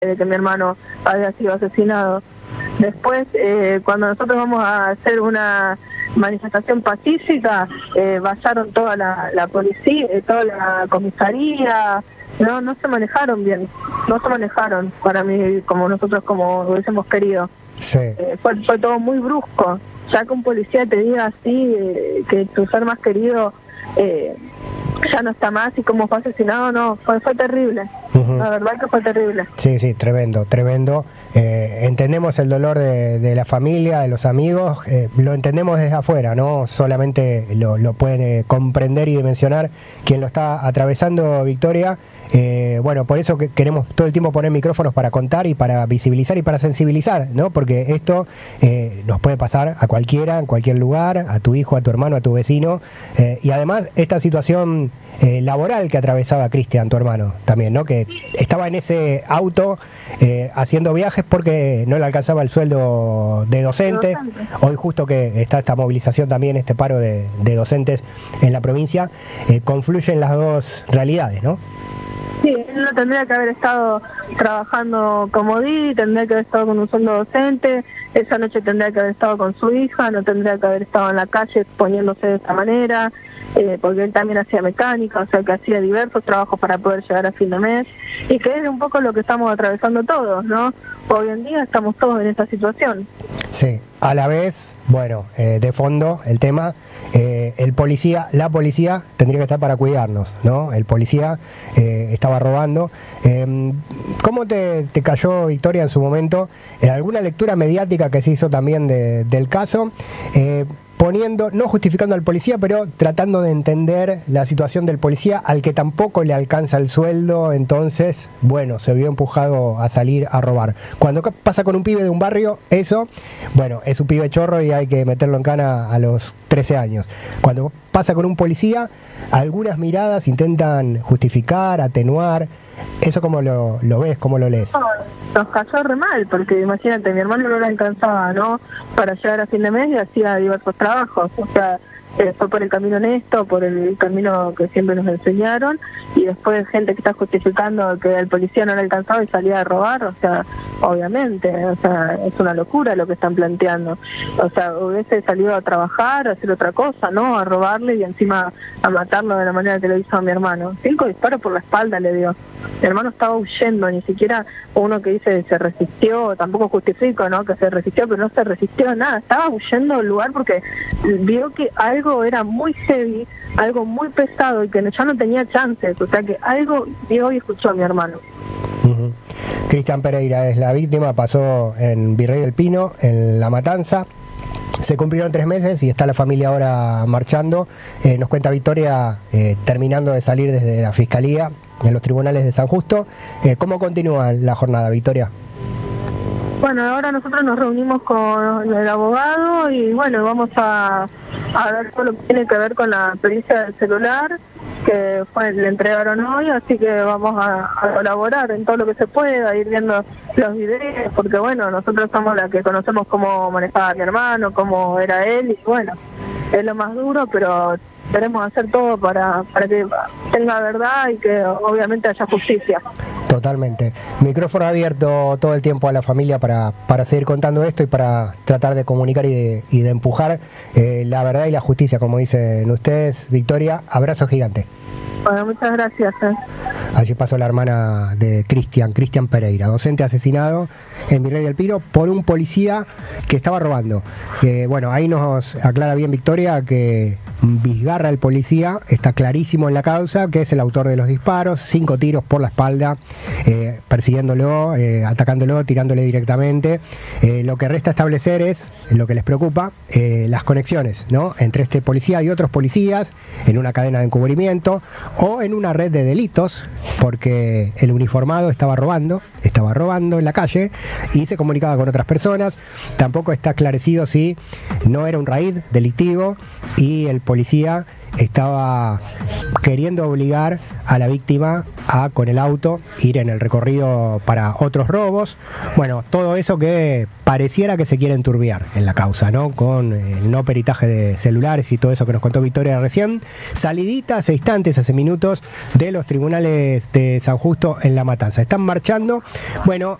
de que mi hermano había sido asesinado. Después, cuando nosotros vamos a hacer una manifestación pacífica, vallaron toda la policía, toda la comisaría. No se manejaron bien, no se manejaron para mí como nosotros como hubiésemos querido. Sí. Fue todo muy brusco. Ya que un policía te diga así, que tu ser más querido ya no está más y como fue asesinado, no, fue terrible. La verdad que fue terrible. Sí, tremendo. Entendemos el dolor de la familia, de los amigos, lo entendemos desde afuera, ¿no? Solamente lo puede comprender y dimensionar quien lo está atravesando, Victoria. Bueno, por eso que queremos todo el tiempo poner micrófonos para contar y para visibilizar y para sensibilizar, ¿no? Porque esto nos puede pasar a cualquiera, en cualquier lugar, a tu hijo, a tu hermano, a tu vecino. Y además, esta situación laboral que atravesaba Cristian, tu hermano, también, ¿no? Que estaba en ese auto haciendo viajes porque no le alcanzaba el sueldo de docente. Hoy justo que está esta movilización también, este paro de docentes en la provincia, confluyen las dos realidades, ¿no? Sí, él no tendría que haber estado trabajando como Didi, tendría que haber estado con un sueldo docente, esa noche tendría que haber estado con su hija, no tendría que haber estado en la calle exponiéndose de esta manera, porque él también hacía mecánica, o sea que hacía diversos trabajos para poder llegar a fin de mes, y que es un poco lo que estamos atravesando todos, ¿no? Hoy en día estamos todos en esta situación. Sí, a la vez, bueno, de fondo el tema, la policía tendría que estar para cuidarnos, ¿no? El policía estaba robando. ¿Cómo te cayó, Victoria, en su momento? ¿Alguna lectura mediática que se hizo también del caso? No justificando al policía, pero tratando de entender la situación del policía al que tampoco le alcanza el sueldo, entonces, bueno, se vio empujado a salir a robar. Cuando pasa con un pibe de un barrio, eso, bueno, es un pibe chorro y hay que meterlo en cana a los 13 años. Cuando pasa con un policía, algunas miradas intentan justificar, atenuar. ¿Eso cómo lo ves, cómo lo lees? Nos cayó re mal, porque imagínate, mi hermano no le alcanzaba, ¿no?, para llegar a fin de mes y hacía diversos trabajos, o sea, fue por el camino honesto, por el camino que siempre nos enseñaron, y después gente que está justificando que el policía no le alcanzaba y salía a robar, o sea, obviamente, o sea, es una locura lo que están planteando, o sea, hubiese salido a trabajar, a hacer otra cosa, ¿no?, a robarle y encima a matarlo de la manera que lo hizo a mi hermano. 5 disparos por la espalda le dio. Mi hermano estaba huyendo, ni siquiera uno que dice se resistió, tampoco justifico, ¿no?, que se resistió, pero no se resistió a nada, estaba huyendo del lugar porque vio que algo era muy heavy, algo muy pesado y que ya no tenía chances, o sea que algo vio y escuchó a mi hermano. Cristian Pereira es la víctima, pasó en Virrey del Pino, en La Matanza. Se cumplieron 3 meses y está la familia ahora marchando. Nos cuenta Victoria, terminando de salir desde la Fiscalía en los tribunales de San Justo. ¿Cómo continúa la jornada, Victoria? Bueno, ahora nosotros nos reunimos con el abogado y bueno, vamos a ver todo lo que tiene que ver con la pericia del celular, que le entregaron hoy, así que vamos a colaborar en todo lo que se pueda, ir viendo los videos, porque bueno, nosotros somos las que conocemos cómo manejaba mi hermano, cómo era él, y bueno, es lo más duro, pero queremos hacer todo para que tenga verdad y que obviamente haya justicia. Totalmente. Micrófono abierto todo el tiempo a la familia para seguir contando esto y para tratar de comunicar y de empujar la verdad y la justicia, como dicen ustedes. Victoria, abrazo gigante. Bueno, muchas gracias. Allí pasó la hermana de Cristian Pereira, docente asesinado en Virrey del Pino por un policía que estaba robando. Bueno, ahí nos aclara bien Victoria que Vizgarra, el policía, está clarísimo en la causa, que es el autor de los disparos, 5 tiros por la espalda, persiguiéndolo, atacándolo, tirándole directamente. Lo que resta establecer es, lo que les preocupa, las conexiones, ¿no?, entre este policía y otros policías, en una cadena de encubrimiento o en una red de delitos, porque el uniformado estaba robando en la calle y se comunicaba con otras personas. Tampoco está esclarecido si no era un raid delictivo y el policía estaba queriendo obligar a la víctima a, con el auto, ir en el recorrido para otros robos. Bueno, todo eso que pareciera que se quiere enturbiar en la causa, ¿no? Con el no peritaje de celulares y todo eso que nos contó Victoria recién. Salidita hace instantes, hace minutos, de los tribunales de San Justo en La Matanza. Están marchando. Bueno,